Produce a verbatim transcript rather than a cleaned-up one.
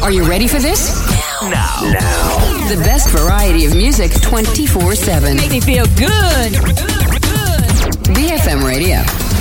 Are you ready for this? Now. Now. The best variety of music twenty-four seven. Make me feel good. Good, good. B F M Radio.